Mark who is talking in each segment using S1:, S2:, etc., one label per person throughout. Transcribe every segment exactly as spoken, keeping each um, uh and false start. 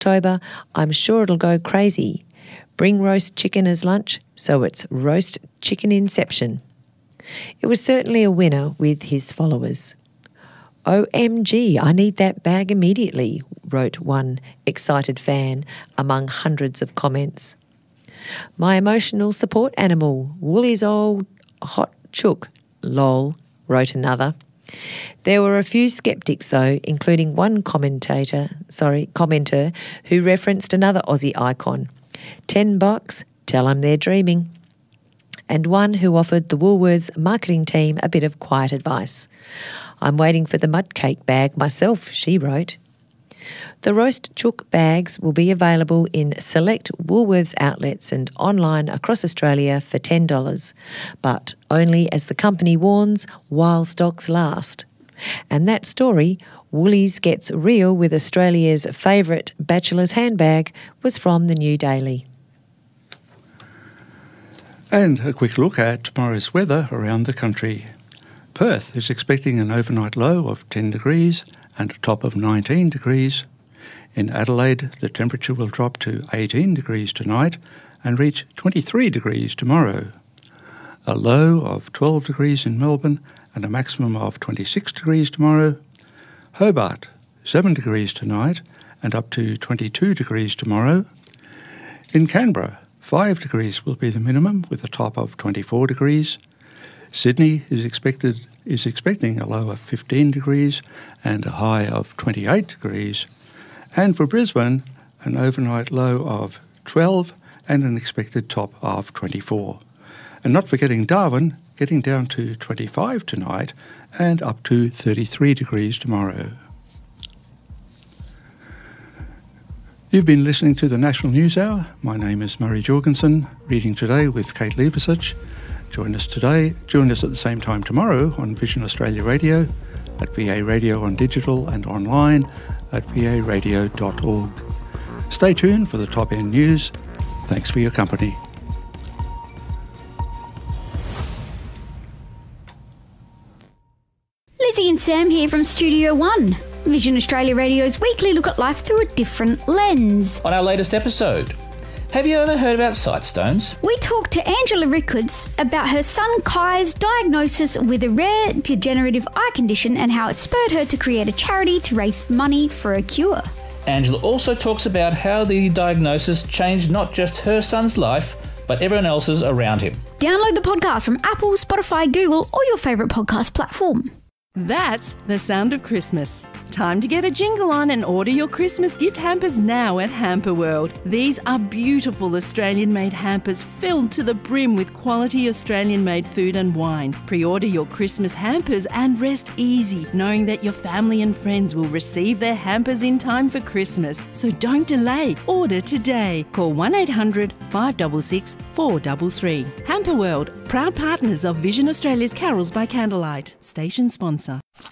S1: October, I'm sure it'll go crazy. Bring roast chicken as lunch, so it's roast chicken inception. It was certainly a winner with his followers. O M G, I need that bag immediately, wrote one excited fan among hundreds of comments. My emotional support animal, Woolies old hot chook, lol, wrote another. There were a few sceptics though, including one commentator, sorry, commenter who referenced another Aussie icon. Ten bucks, tell 'em they're dreaming. And one who offered the Woolworths marketing team a bit of quiet advice. I'm waiting for the mud cake bag myself, she wrote. The roast chook bags will be available in select Woolworths outlets and online across Australia for ten dollars, but only, as the company warns, while stocks last. And that story, Woolies gets real with Australia's favourite bachelor's handbag, was from the New Daily.
S2: And a quick look at tomorrow's weather around the country. Perth is expecting an overnight low of ten degrees and a top of nineteen degrees. In Adelaide, the temperature will drop to eighteen degrees tonight and reach twenty-three degrees tomorrow. A low of twelve degrees in Melbourne and a maximum of twenty-six degrees tomorrow. Hobart, seven degrees tonight and up to twenty-two degrees tomorrow. In Canberra, five degrees will be the minimum with a top of twenty-four degrees. Sydney is expected is expecting a low of fifteen degrees and a high of twenty-eight degrees. And for Brisbane, an overnight low of twelve and an expected top of twenty-four. And not forgetting Darwin, getting down to twenty-five tonight and up to thirty-three degrees tomorrow. You've been listening to the National News Hour. My name is Murray Jorgensen, reading today with Kate Leversich. Join us today, join us at the same time tomorrow on Vision Australia Radio, at V A Radio on digital and online at v a radio dot org. Stay tuned for the top end news. Thanks for your company.
S3: Lizzie and Sam here from Studio One, Vision Australia Radio's weekly look at life through a different lens.
S4: On our latest episode, have you ever heard about sightstones?
S3: We talked to Angela Rickards about her son Kai's diagnosis with a rare degenerative eye condition and how it spurred her to create a charity to raise money for a cure.
S4: Angela also talks about how the diagnosis changed not just her son's life, but everyone else's around him.
S3: Download the podcast from Apple, Spotify, Google, or your favourite podcast platform.
S5: That's the sound of Christmas. Time to get a jingle on and order your Christmas gift hampers now at Hamper World. These are beautiful Australian-made hampers filled to the brim with quality Australian-made food and wine. Pre-order your Christmas hampers and rest easy, knowing that your family and friends will receive their hampers in time for Christmas. So don't delay. Order today. Call one eight hundred five six six four three three. Hamper World, proud partners of Vision Australia's Carols by Candlelight. Station sponsor.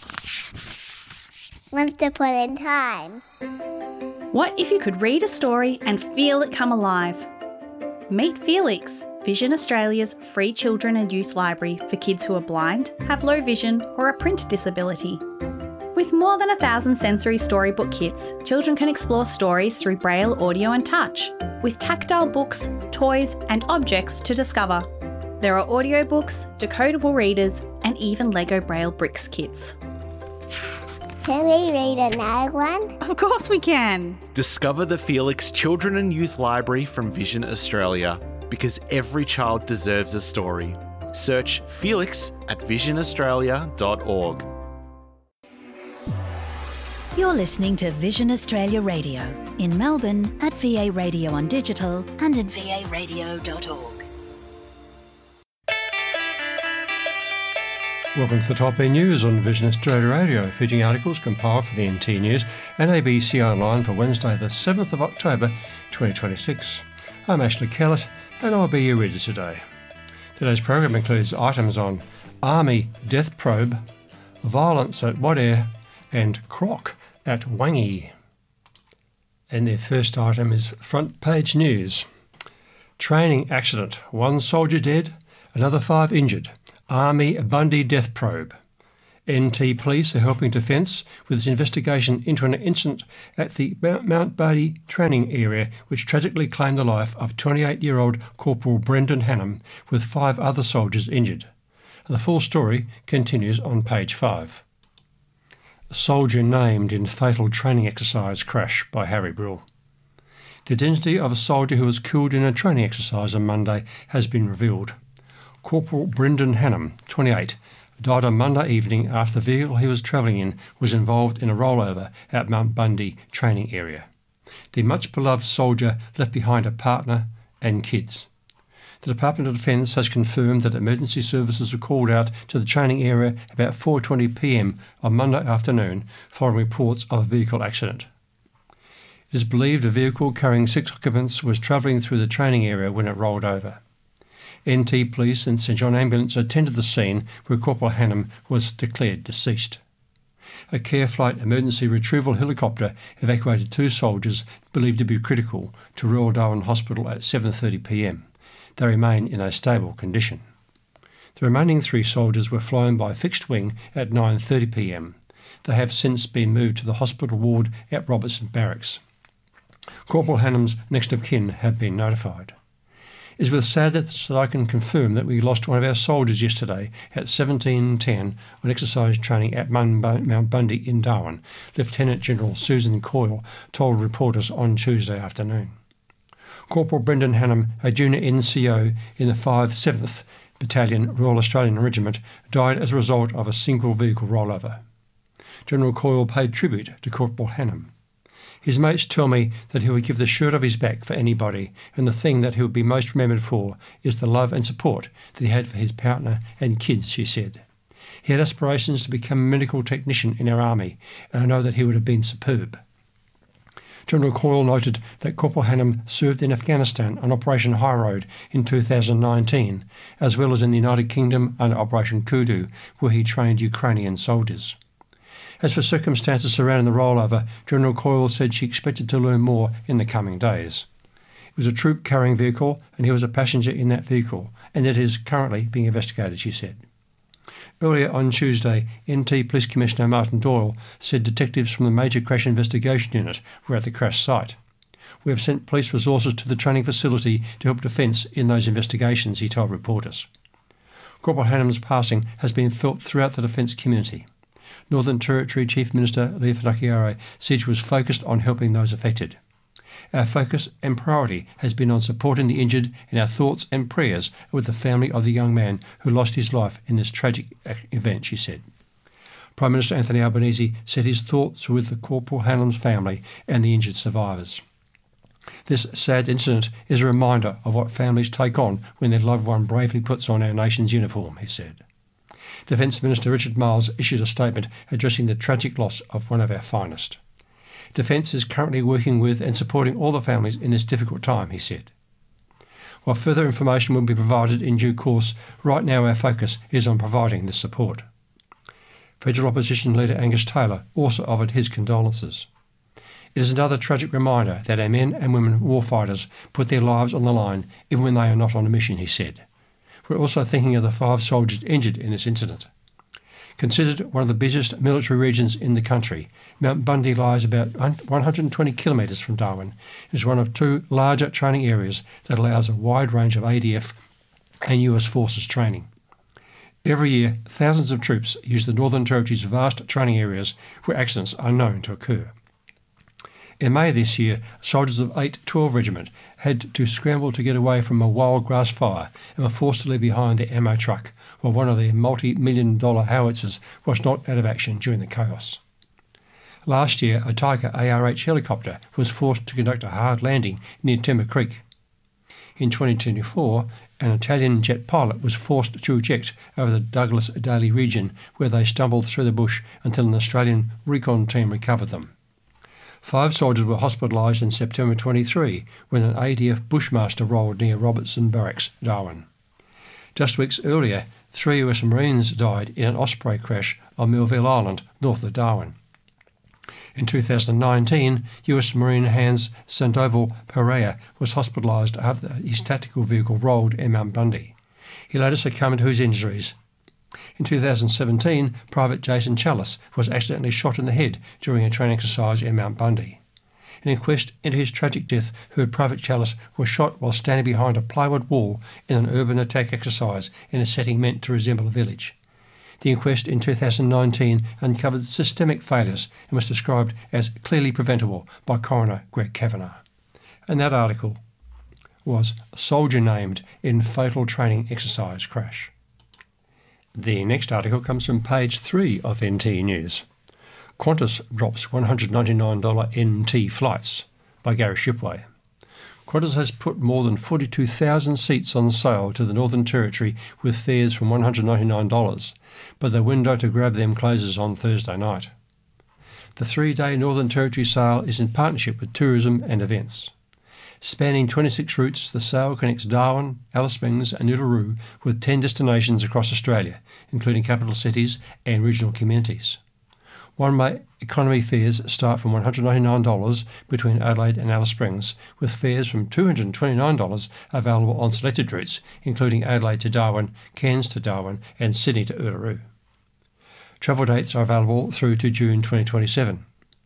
S6: Once upon a time.
S7: What if you could read a story and feel it come alive? Meet Felix, Vision Australia's free children and youth library for kids who are blind, have low vision or a print disability. With more than a thousand sensory storybook kits, children can explore stories through braille, audio and touch, with tactile books, toys and objects to discover. There are audiobooks, decodable readers and even Lego Braille Bricks kits.
S6: Can we read another one?
S7: Of course we can!
S8: Discover the Felix Children and Youth Library from Vision Australia, because every child deserves a story. Search Felix at vision australia dot org.
S9: You're listening to Vision Australia Radio in Melbourne at V A Radio on digital and at v a radio dot org.
S10: Welcome to the Top End News on Vision Australia Radio, featuring articles compiled for the N T News and A B C Online for Wednesday the seventh of October twenty twenty-six. I'm Ashley Kellett and I'll be your reader today. Today's program includes items on Army Death Probe, violence at Wadeye and Croc at Wangi. And their first item is front page news. Training accident, one soldier dead, another five injured. Army Bundy Death Probe. N T Police are helping Defence with its investigation into an incident at the Mount Bundy training area which tragically claimed the life of twenty-eight-year-old Corporal Brendan Hannam with five other soldiers injured. And the full story continues on page five. A soldier named in fatal training exercise crash by Harry Brill. The identity of a soldier who was killed in a training exercise on Monday has been revealed. Corporal Brendan Hannam, twenty-eight, died on Monday evening after the vehicle he was travelling in was involved in a rollover at Mount Bundy training area. The much-beloved soldier left behind a partner and kids. The Department of Defence has confirmed that emergency services were called out to the training area about four twenty p m on Monday afternoon following reports of a vehicle accident. It is believed a vehicle carrying six occupants was travelling through the training area when it rolled over. N T Police and St John Ambulance attended the scene where Corporal Hannam was declared deceased. A Care Flight emergency retrieval helicopter evacuated two soldiers believed to be critical to Royal Darwin Hospital at seven thirty p m. They remain in a stable condition. The remaining three soldiers were flown by fixed wing at nine thirty p m. They have since been moved to the hospital ward at Robertson Barracks. Corporal Hannam's next of kin have been notified. It is with sadness that I can confirm that we lost one of our soldiers yesterday at seventeen ten on exercise training at Mount Bundy in Darwin, Lieutenant General Susan Coyle told reporters on Tuesday afternoon. Corporal Brendan Hannam, a junior N C O in the five seventh Battalion Royal Australian Regiment, died as a result of a single vehicle rollover. General Coyle paid tribute to Corporal Hannam. His mates tell me that he would give the shirt off his back for anybody, and the thing that he would be most remembered for is the love and support that he had for his partner and kids, she said. He had aspirations to become a medical technician in our army, and I know that he would have been superb. General Coyle noted that Corporal Hannam served in Afghanistan on Operation High Road in two thousand nineteen, as well as in the United Kingdom under Operation Kudu, where he trained Ukrainian soldiers. As for circumstances surrounding the rollover, General Coyle said she expected to learn more in the coming days. It was a troop-carrying vehicle and he was a passenger in that vehicle, and it is currently being investigated, she said. Earlier on Tuesday, N T Police Commissioner Martin Doyle said detectives from the Major Crash Investigation Unit were at the crash site. We have sent police resources to the training facility to help Defence in those investigations, he told reporters. Corporal Hannam's passing has been felt throughout the Defence community. Northern Territory Chief Minister Leah Whanakiaere said she was focused on helping those affected. Our focus and priority has been on supporting the injured, and our thoughts and prayers are with the family of the young man who lost his life in this tragic event, she said. Prime Minister Anthony Albanese said his thoughts were with the Corporal Hannam's family and the injured survivors. This sad incident is a reminder of what families take on when their loved one bravely puts on our nation's uniform, he said. Defence Minister Richard Marles issued a statement addressing the tragic loss of one of our finest. Defence is currently working with and supporting all the families in this difficult time, he said. While further information will be provided in due course, right now our focus is on providing this support. Federal Opposition Leader Angus Taylor also offered his condolences. It is another tragic reminder that our men and women warfighters put their lives on the line even when they are not on a mission, he said. We're also thinking of the five soldiers injured in this incident. Considered one of the busiest military regions in the country, Mount Bundy lies about one hundred twenty kilometres from Darwin. It is one of two larger training areas that allows a wide range of A D F and U S Forces training. Every year, thousands of troops use the Northern Territory's vast training areas where accidents are known to occur. In May this year, soldiers of eight twelve Regiment had to scramble to get away from a wild grass fire and were forced to leave behind their ammo truck while one of their multi-million dollar howitzers was knocked out of action during the chaos. Last year, a Tiger A R H helicopter was forced to conduct a hard landing near Timber Creek. In twenty twenty-four, an Italian jet pilot was forced to eject over the Douglas Daly region where they stumbled through the bush until an Australian recon team recovered them. Five soldiers were hospitalised in September twenty-three when an A D F Bushmaster rolled near Robertson Barracks, Darwin. Just weeks earlier, three U S Marines died in an Osprey crash on Melville Island, north of Darwin. In two thousand nineteen, U S Marine Hans Sandoval Pereira was hospitalised after his tactical vehicle rolled in Mount Bundy. He later succumbed to his injuries In two thousand seventeen, Private Jason Challis was accidentally shot in the head during a training exercise in Mount Bundy. An inquest into his tragic death heard Private Challis was shot while standing behind a plywood wall in an urban attack exercise in a setting meant to resemble a village. The inquest in two thousand nineteen uncovered systemic failures and was described as clearly preventable by coroner Greg Kavanagh. And that article was Soldier Named in Fatal Training Exercise Crash. The next article comes from page three of N T News. Qantas drops one hundred ninety-nine dollars N T flights by Gary Shipway. Qantas has put more than forty-two thousand seats on sale to the Northern Territory with fares from one hundred ninety-nine dollars, but the window to grab them closes on Thursday night. The three-day Northern Territory sale is in partnership with Tourism and Events. Spanning twenty-six routes, the sale connects Darwin, Alice Springs and Uluru with ten destinations across Australia, including capital cities and regional communities. One-way economy fares start from one hundred ninety-nine dollars between Adelaide and Alice Springs, with fares from two hundred twenty-nine dollars available on selected routes, including Adelaide to Darwin, Cairns to Darwin and Sydney to Uluru. Travel dates are available through to June twenty twenty-seven.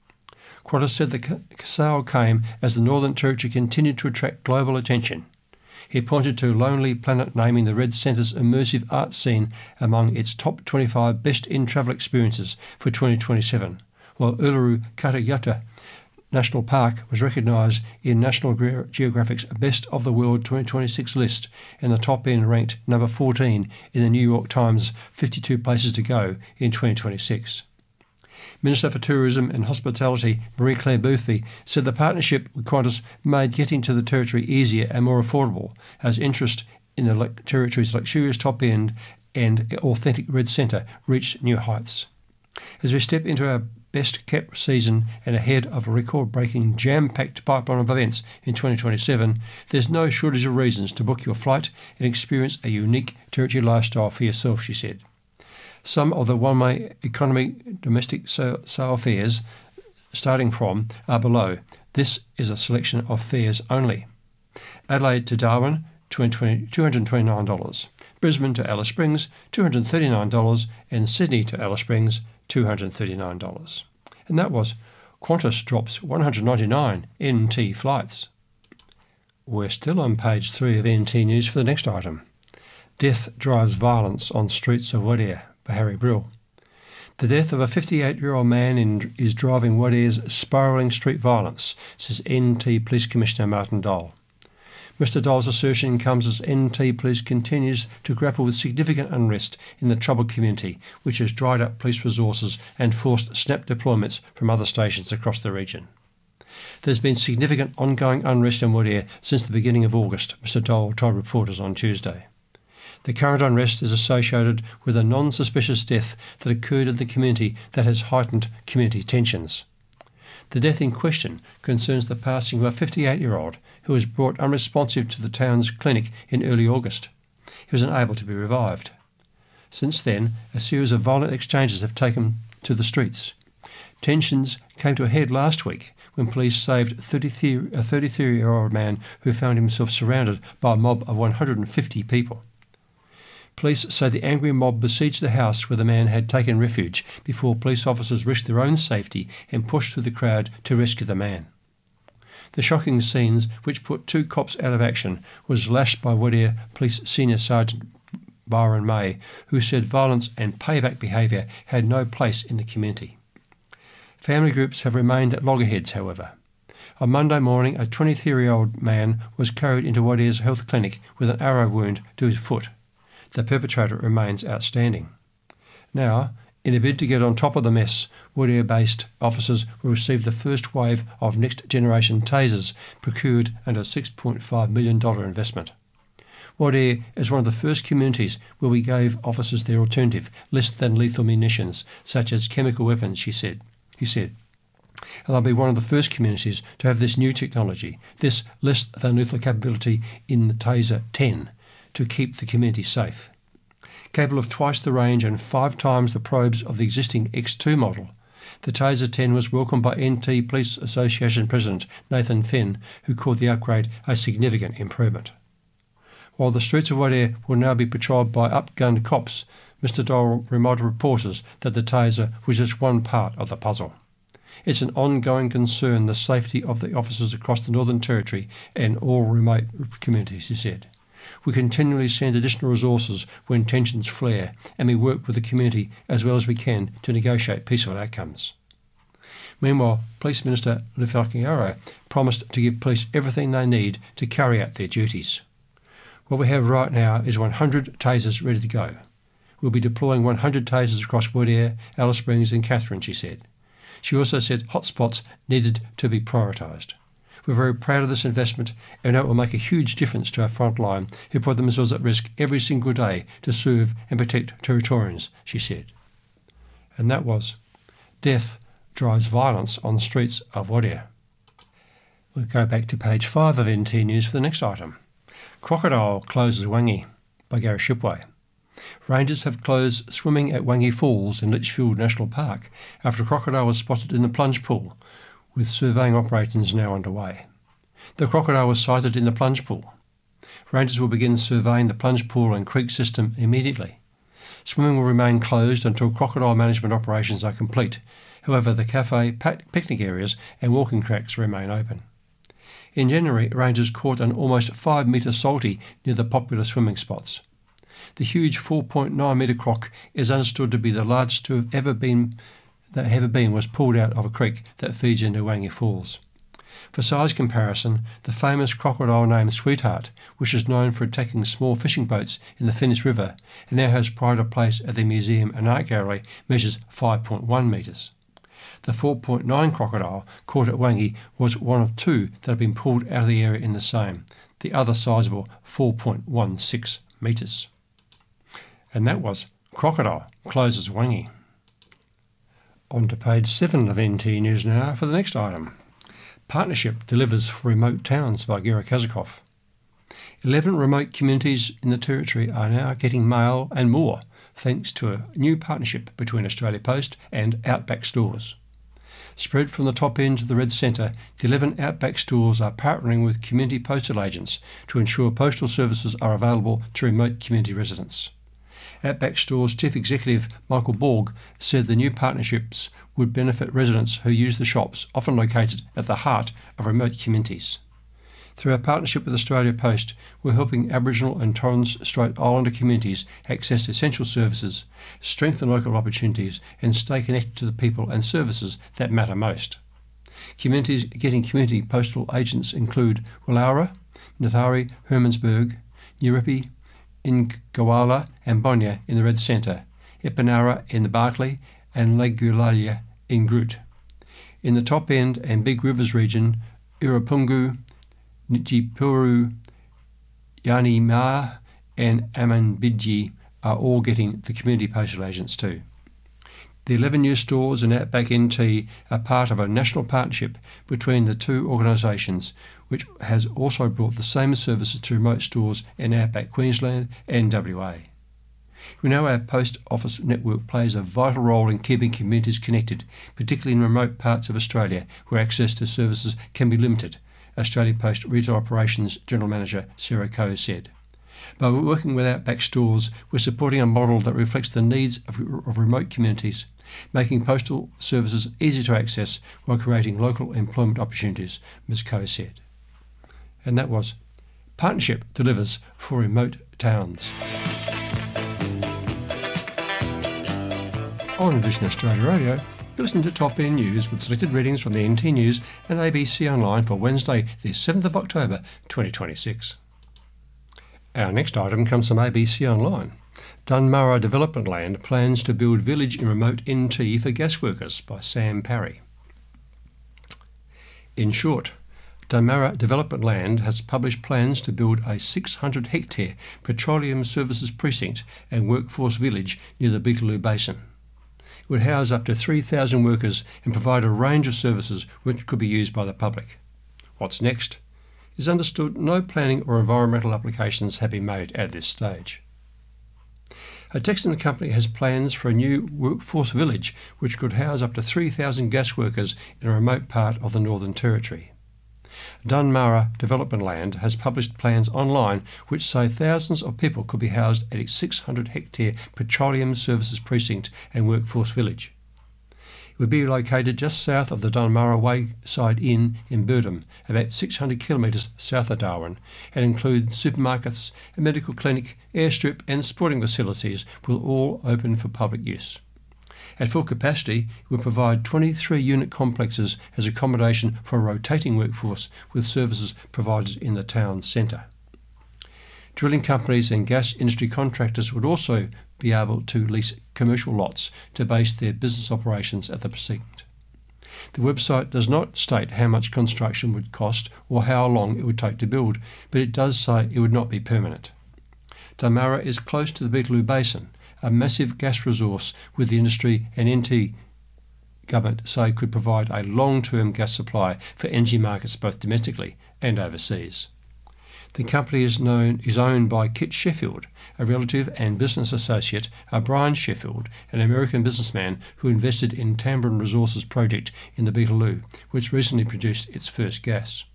S10: Qantas said the sale came as the Northern Territory continued to attract global attention. He pointed to Lonely Planet naming the Red Centre's immersive art scene among its top twenty-five best in-travel experiences for twenty twenty-seven, while Uluru Kata National Park was recognised in National Geographic's Best of the World twenty twenty-six list, and the top end ranked number fourteen in the New York Times fifty-two Places to Go in twenty twenty-six. Minister for Tourism and Hospitality Marie-Claire Boothby said the partnership with Qantas made getting to the Territory easier and more affordable, as interest in the Territory's luxurious top end and authentic Red Centre reached new heights. As we step into our best-kept season and ahead of a record-breaking jam-packed pipeline of events in twenty twenty-seven, there's no shortage of reasons to book your flight and experience a unique Territory lifestyle for yourself, she said. Some of the one-way economy domestic sale fares starting from are below. This is a selection of fares only. Adelaide to Darwin, two hundred twenty-nine dollars. Brisbane to Alice Springs, two hundred thirty-nine dollars. And Sydney to Alice Springs, two hundred thirty-nine dollars. And that was Qantas drops one hundred ninety-nine N T flights. We're still on page three of N T News for the next item. Death drives violence on streets of Wadeye by Harry Brill. The death of a fifty-eight-year-old man in, is driving Wadeye's spiralling street violence, says N T Police Commissioner Martin Dole. Mister Dole's assertion comes as N T Police continues to grapple with significant unrest in the troubled community, which has dried up police resources and forced snap deployments from other stations across the region. There's been significant ongoing unrest in Wadeye since the beginning of August, Mister Dole told reporters on Tuesday. The current unrest is associated with a non-suspicious death that occurred in the community that has heightened community tensions. The death in question concerns the passing of a fifty-eight-year-old who was brought unresponsive to the town's clinic in early August. He was unable to be revived. Since then, a series of violent exchanges have taken to the streets. Tensions came to a head last week when police saved a thirty-three-year-old man who found himself surrounded by a mob of one hundred fifty people. Police say the angry mob besieged the house where the man had taken refuge before police officers risked their own safety and pushed through the crowd to rescue the man. The shocking scenes, which put two cops out of action, was lashed by Wadeye Police Senior Sergeant Byron May, who said violence and payback behaviour had no place in the community. Family groups have remained at loggerheads, however. On Monday morning, a twenty-three-year-old man was carried into Wadeye's health clinic with an arrow wound to his foot. The perpetrator remains outstanding. Now, in a bid to get on top of the mess, Wadeye-based officers will receive the first wave of next-generation tasers procured under a six point five million dollars investment. Wadeye is one of the first communities where we gave officers their alternative, less-than-lethal munitions, such as chemical weapons, she said. He said. And they'll be one of the first communities to have this new technology, this less-than-lethal capability in the Taser ten, to keep the community safe. Capable of twice the range and five times the probes of the existing X two model, the Taser ten was welcomed by N T Police Association President Nathan Finn, who called the upgrade a significant improvement. While the streets of Wodea will now be patrolled by upgunned cops, Mister Doyle reminded reporters that the taser was just one part of the puzzle. It's an ongoing concern, the safety of the officers across the Northern Territory and all remote communities, he said. We continually send additional resources when tensions flare, and we work with the community as well as we can to negotiate peaceful outcomes. Meanwhile, Police Minister Lefalchiaro promised to give police everything they need to carry out their duties. What we have right now is one hundred tasers ready to go. We'll be deploying one hundred tasers across Wodea, Alice Springs and Katherine, she said. She also said hotspots needed to be prioritised. We're very proud of this investment and it will make a huge difference to our frontline who put themselves at risk every single day to serve and protect Territorians, she said. And that was Death Drives Violence on the Streets of Wodea. We'll go back to page five of N T News for the next item. Crocodile closes Wangi by Gary Shipway. Rangers have closed swimming at Wangi Falls in Litchfield National Park after a crocodile was spotted in the plunge pool, with surveying operations now underway. The crocodile was sighted in the plunge pool. Rangers will begin surveying the plunge pool and creek system immediately. Swimming will remain closed until crocodile management operations are complete. However, the cafe, picnic areas and walking tracks remain open. In January, Rangers caught an almost five metre salty near the popular swimming spots. The huge four point nine metre croc is understood to be the largest to have ever been that ever been was pulled out of a creek that feeds into Wangi Falls. For size comparison, the famous crocodile named Sweetheart, which is known for attacking small fishing boats in the Finniss River and now has pride of place at the Museum and Art Gallery, measures five point one metres. The four point nine crocodile caught at Wangi was one of two that have been pulled out of the area in the same, the other sizable four point one six metres. And that was Crocodile Closes Wangi. On to page seven of N T News now for the next item. Partnership delivers for remote towns by Gera Kazakov. Eleven remote communities in the Territory are now getting mail and more, thanks to a new partnership between Australia Post and Outback Stores. Spread from the top end to the Red Centre, the eleven Outback stores are partnering with community postal agents to ensure postal services are available to remote community residents. Outback Stores Chief Executive Michael Borg said the new partnerships would benefit residents who use the shops, often located at the heart of remote communities. Through our partnership with Australia Post, we're helping Aboriginal and Torres Strait Islander communities access essential services, strengthen local opportunities and stay connected to the people and services that matter most. Communities getting community postal agents include Willaura, Natari, Hermannsburg, Nuripi, Ingawala and Bonya in the Red Centre, Epinara in the Barkly and Legulalia in Groot. In the top end and Big Rivers region, Irapungu, Nijipuru, Yanimar and Amanbidji are all getting the community postal agents too. The eleven new stores in Outback N T are part of a national partnership between the two organisations, which has also brought the same services to remote stores in Outback Queensland and W A. We know our post office network plays a vital role in keeping communities connected, particularly in remote parts of Australia where access to services can be limited, Australia Post Retail Operations General Manager Sarah Coe said. By working with Outback Stores, we're supporting a model that reflects the needs of, of remote communities, making postal services easy to access while creating local employment opportunities, Miz Coe said. And that was Partnership Delivers for Remote Towns. On Vision Australia Radio, you listen to Top End News with selected readings from the N T News and A B C Online for Wednesday, the seventh of October, twenty twenty-six. Our next item comes from A B C Online. Dunmurra Development Land plans to build village in remote N T for gas workers by Sam Parry. In short, Dunmurra Development Land has published plans to build a six hundred hectare petroleum services precinct and workforce village near the Beetaloo Basin. It would house up to three thousand workers and provide a range of services which could be used by the public. What's next? It's understood no planning or environmental applications have been made at this stage. A Texan company has plans for a new workforce village which could house up to three thousand gas workers in a remote part of the Northern Territory. Dunmarra Development Land has published plans online which say thousands of people could be housed at its six hundred hectare Petroleum Services Precinct and Workforce Village. It would be located just south of the Dunmarra Wayside Inn in Birdham, about six hundred kilometres south of Darwin, and include supermarkets, a medical clinic, airstrip and sporting facilities will all open for public use. At full capacity, it will provide twenty-three unit complexes as accommodation for a rotating workforce with services provided in the town centre. Drilling companies and gas industry contractors would also be able to lease commercial lots to base their business operations at the precinct. The website does not state how much construction would cost or how long it would take to build, but it does say it would not be permanent. Dunmarra is close to the Beetaloo Basin, a massive gas resource with the industry and N T government say could provide a long-term gas supply for energy markets both domestically and overseas. The company is known is owned by Kit Sheffield, a relative and business associate of Brian Sheffield, an American businessman who invested in Tamboran Resources project in the Beetaloo, which recently produced its first gas.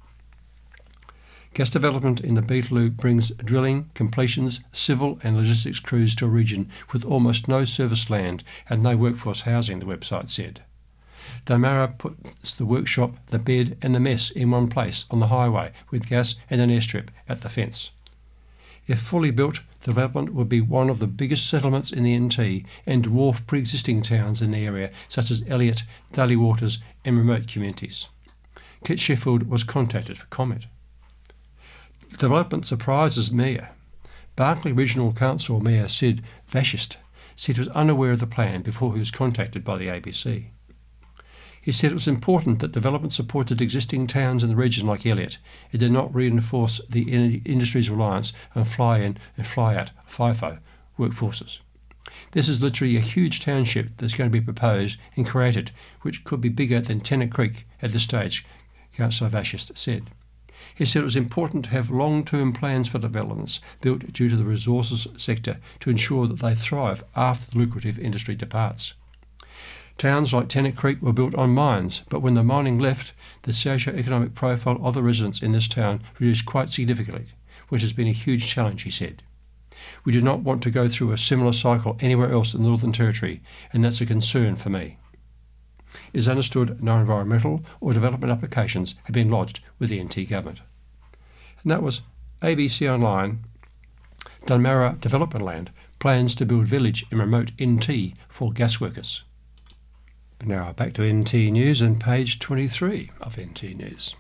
S10: Gas development in the Beetaloo brings drilling, completions, civil and logistics crews to a region with almost no service land and no workforce housing, the website said. Dunmarra puts the workshop, the bed and the mess in one place on the highway with gas and an airstrip at the fence. If fully built, the development would be one of the biggest settlements in the N T and dwarf pre-existing towns in the area such as Elliot, Daly Waters and remote communities. Kit Sheffield was contacted for comment. The development surprises Mayor. Barclay Regional Council Mayor Sid Vashist said he was unaware of the plan before he was contacted by the A B C. He said it was important that development supported existing towns in the region like Elliot. It did not reinforce the industry's reliance on fly-in and fly-out FIFO workforces. This is literally a huge township that's going to be proposed and created, which could be bigger than Tennant Creek at this stage, Councillor Vashist said. He said it was important to have long-term plans for developments built due to the resources sector to ensure that they thrive after the lucrative industry departs. Towns like Tennant Creek were built on mines, but when the mining left, the socio-economic profile of the residents in this town reduced quite significantly, which has been a huge challenge, he said. We do not want to go through a similar cycle anywhere else in the Northern Territory, and that's a concern for me. It is understood no environmental or development applications have been lodged with the N T government. And that was A B C Online. Dunmarra Development Land plans to build village in remote N T for gas workers. Now back to N T News and page twenty-three of N T News.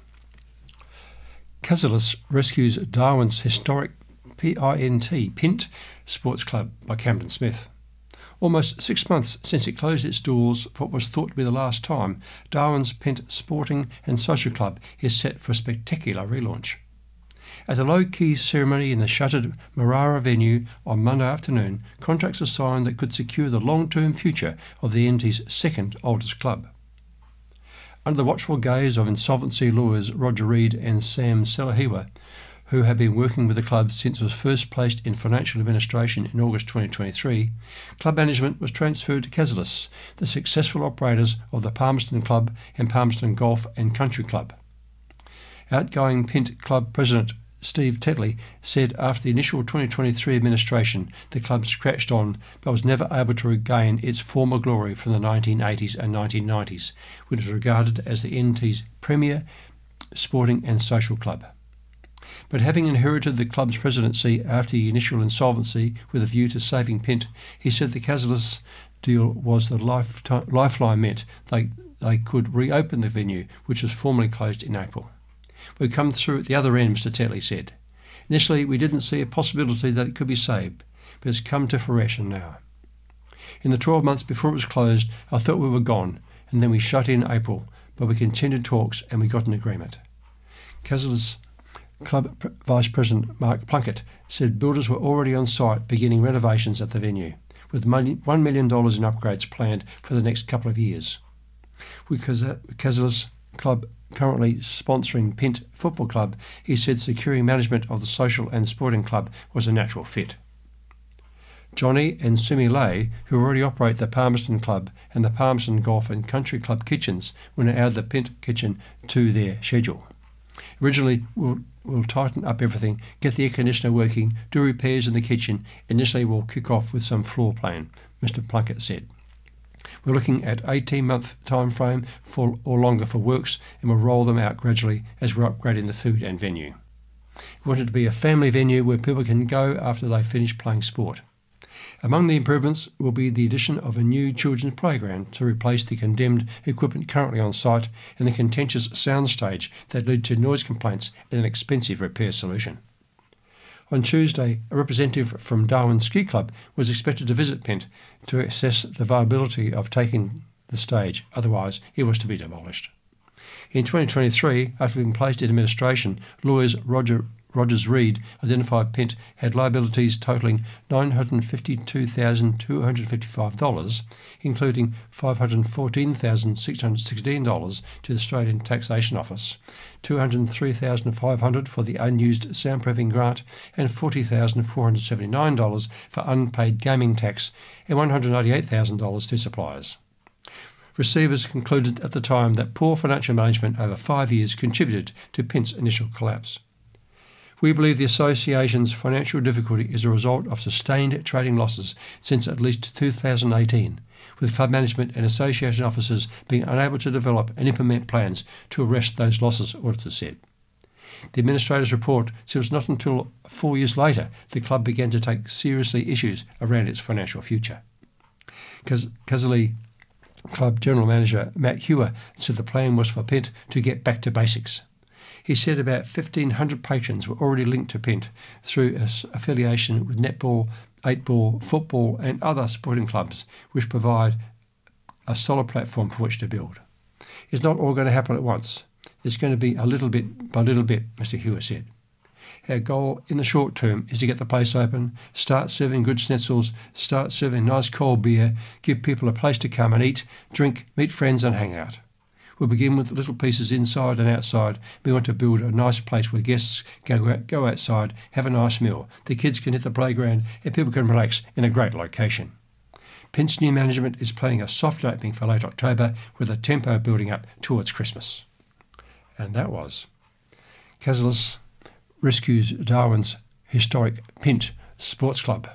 S10: Cassilis rescues Darwin's historic P I N T Pint Sports Club by Camden Smith. Almost six months since it closed its doors for what was thought to be the last time, Darwin's Pint Sporting and Social Club is set for a spectacular relaunch. At a low-key ceremony in the shuttered Marara venue on Monday afternoon, contracts were signed that could secure the long-term future of the N T's second oldest club. Under the watchful gaze of insolvency lawyers Roger Reid and Sam Salahiwa, who have been working with the club since it was first placed in financial administration in August twenty twenty-three, club management was transferred to Cassilis, the successful operators of the Palmerston Club and Palmerston Golf and Country Club. Outgoing Pint Club President Steve Tetley said after the initial twenty twenty-three administration, the club scratched on but was never able to regain its former glory from the nineteen eighties and nineteen nineties, which was regarded as the N T's premier sporting and social club. But having inherited the club's presidency after the initial insolvency with a view to saving Pint, he said the Cassilis deal was the lifetime, lifeline meant they, they could reopen the venue, which was formally closed in April. We've come through at the other end, Mister Tetley said. Initially, we didn't see a possibility that it could be saved, but it's come to fruition now. In the twelve months before it was closed, I thought we were gone, and then we shut in April, but we continued talks and we got an agreement. Cassilis Club Vice President Mark Plunkett said builders were already on site beginning renovations at the venue, with one million dollars in upgrades planned for the next couple of years. With Cassilis Club currently sponsoring Pint Football Club, he said securing management of the social and sporting club was a natural fit. Johnny and Sumi Lay, who already operate the Palmerston Club and the Palmerston Golf and Country Club kitchens, will now add the Pint kitchen to their schedule. Originally, we'll, we'll tighten up everything, get the air conditioner working, do repairs in the kitchen. Initially, we'll kick off with some floor plan, Mister Plunkett said. We're looking at eighteen-month time frame for, or longer for works, and we'll roll them out gradually as we're upgrading the food and venue. We want it to be a family venue where people can go after they finish playing sport. Among the improvements will be the addition of a new children's playground to replace the condemned equipment currently on site and the contentious soundstage that led to noise complaints and an expensive repair solution. On Tuesday, a representative from Darwin Ski Club was expected to visit Pint to assess the viability of taking the stage, otherwise it was to be demolished. In twenty twenty-three, after being placed in administration, lawyers Roger Rogers Reed identified Pint had liabilities totalling nine hundred fifty-two thousand two hundred fifty-five dollars, including five hundred fourteen thousand six hundred sixteen dollars to the Australian Taxation Office, two hundred three thousand five hundred dollars for the unused soundproofing grant, and forty thousand four hundred seventy-nine dollars for unpaid gaming tax, and one hundred eighty-eight thousand dollars to suppliers. Receivers concluded at the time that poor financial management over five years contributed to Pint's initial collapse. We believe the association's financial difficulty is a result of sustained trading losses since at least two thousand eighteen, with club management and association officers being unable to develop and implement plans to arrest those losses, auditors said. The administrator's report said it was not until four years later the club began to take seriously issues around its financial future. Kazali Club General Manager Matt Hewer said the plan was for Pint to get back to basics. He said about fifteen hundred patrons were already linked to Pint through an affiliation with netball, eight ball, football and other sporting clubs, which provide a solid platform for which to build. It's not all going to happen at once. It's going to be a little bit by little bit, Mister Hewer said. Our goal in the short term is to get the place open, start serving good schnitzels, start serving nice cold beer, give people a place to come and eat, drink, meet friends and hang out. We'll begin with little pieces inside and outside. We want to build a nice place where guests go, out, go outside, have a nice meal, the kids can hit the playground and people can relax in a great location. Pint's new management is planning a soft opening for late October with a tempo building up towards Christmas. And that was Cazalis rescues Darwin's historic Pint Sports Club.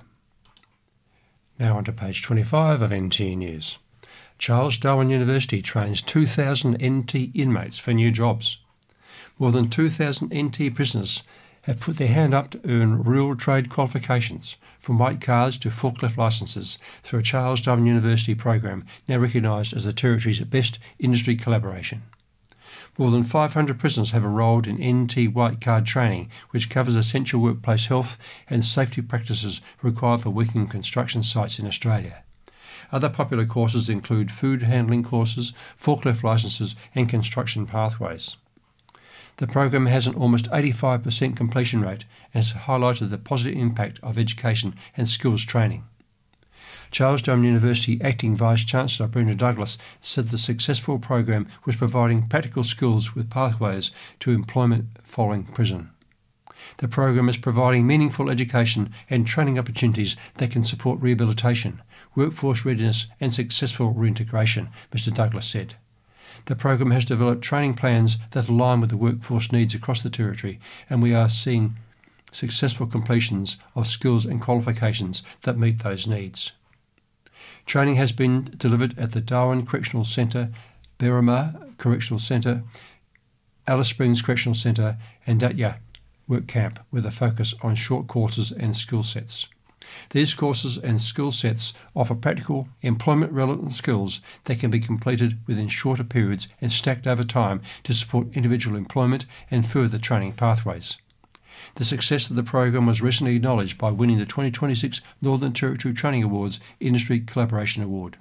S10: Now on to page twenty-five of N T News. Charles Darwin University trains two thousand N T inmates for new jobs. More than two thousand N T prisoners have put their hand up to earn real trade qualifications, from white cards to forklift licences, through a Charles Darwin University program now recognised as the Territory's best industry collaboration. More than five hundred prisoners have enrolled in N T White Card training, which covers essential workplace health and safety practices required for working on construction sites in Australia. Other popular courses include food handling courses, forklift licences and construction pathways. The program has an almost eighty-five percent completion rate and has highlighted the positive impact of education and skills training. Charles Darwin University Acting Vice-Chancellor Brenda Douglas said the successful program was providing practical skills with pathways to employment following prison. The program is providing meaningful education and training opportunities that can support rehabilitation, workforce readiness and successful reintegration, Mister Douglas said. The program has developed training plans that align with the workforce needs across the Territory, and we are seeing successful completions of skills and qualifications that meet those needs. Training has been delivered at the Darwin Correctional Centre, Berrima Correctional Centre, Alice Springs Correctional Centre and Datya Work Camp, with a focus on short courses and skill sets. These courses and skill sets offer practical, employment-relevant skills that can be completed within shorter periods and stacked over time to support individual employment and further training pathways. The success of the program was recently acknowledged by winning the twenty twenty-six Northern Territory Training Awards Industry Collaboration Award.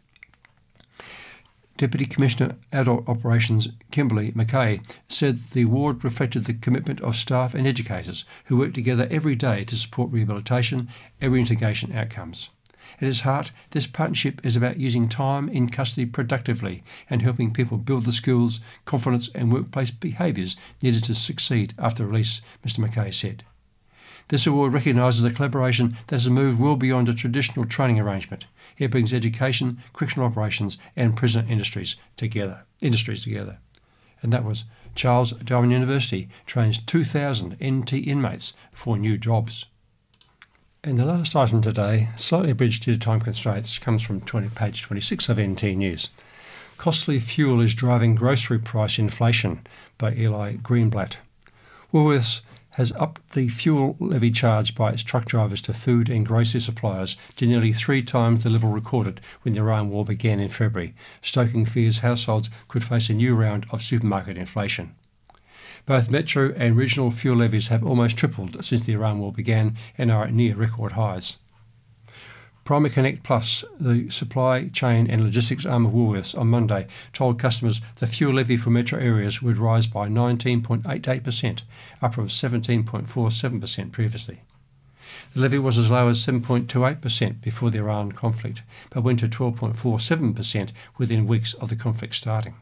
S10: Deputy Commissioner Adult Operations Kimberly Mackay said the award reflected the commitment of staff and educators who work together every day to support rehabilitation and reintegration outcomes. At its heart, this partnership is about using time in custody productively and helping people build the skills, confidence and workplace behaviours needed to succeed after release, Mister Mackay said. This award recognises a collaboration that has moved well beyond a traditional training arrangement. It brings education, correctional operations and prison industries together. Industries together. And that was Charles Darwin University trains two thousand N T inmates for new jobs. And the last item today, slightly abridged due to time constraints, comes from twenty, page twenty-six of N T News. Costly fuel is driving grocery price inflation, by Eli Greenblatt. Woolworths has upped the fuel levy charged by its truck drivers to food and grocery suppliers to nearly three times the level recorded when the Iran war began in February, stoking fears households could face a new round of supermarket inflation. Both metro and regional fuel levies have almost tripled since the Iran war began and are at near record highs. Primary Connect Plus, the supply chain and logistics arm of Woolworths, on Monday told customers the fuel levy for metro areas would rise by nineteen point eight eight percent, up from seventeen point four seven percent previously. The levy was as low as seven point two eight percent before the Iran conflict, but went to twelve point four seven percent within weeks of the conflict starting.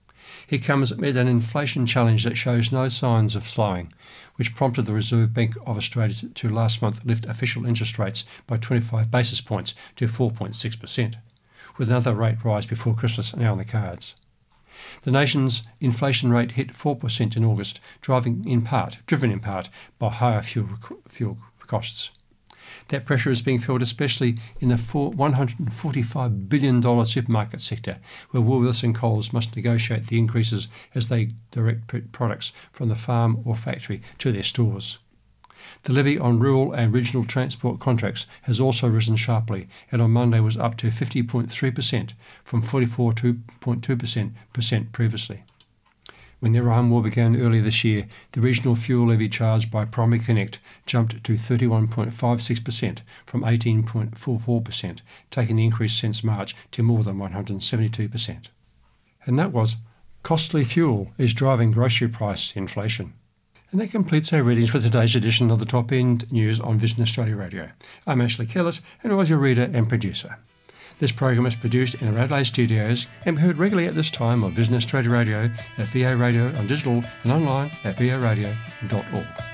S10: It comes amid an inflation challenge that shows no signs of slowing, which prompted the Reserve Bank of Australia to last month lift official interest rates by twenty-five basis points to four point six percent, with another rate rise before Christmas now on the cards. The nation's inflation rate hit four percent in August, driving in part, driven in part by higher fuel, fuel costs. That pressure is being felt especially in the one hundred forty-five billion dollars supermarket sector, where Woolworths and Coles must negotiate the increases as they direct products from the farm or factory to their stores. The levy on rural and regional transport contracts has also risen sharply, and on Monday was up to fifty point three percent from forty-four point two percent previously. When the Iran war began earlier this year, the regional fuel levy charged by Primary Connect jumped to thirty-one point five six percent from eighteen point four four percent, taking the increase since March to more than one hundred seventy-two percent. And that was Costly Fuel is Driving Grocery Price Inflation. And that completes our readings for today's edition of the Top End News on Vision Australia Radio. I'm Ashley Kellett, and I was your reader and producer. This program is produced in our Adelaide studios and heard regularly at this time on Vision Australia Radio, at V A Radio on digital and online at v a radio dot org.